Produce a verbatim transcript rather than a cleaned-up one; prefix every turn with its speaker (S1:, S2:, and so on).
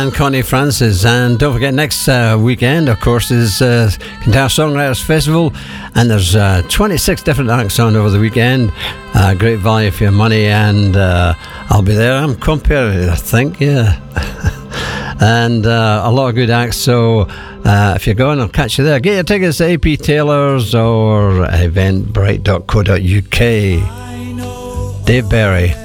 S1: and Connie Francis. And don't forget, next uh, weekend, of course, is uh, Kintyre Songwriters Festival, and there's uh, twenty-six different acts on over the weekend. Uh, great value for your money, and uh, I'll be there. I'm compared, I think, yeah. and uh, a lot of good acts, so uh, if you're going, I'll catch you there. Get your tickets at A P Taylor's or eventbrite dot co dot U K. Dave Berry.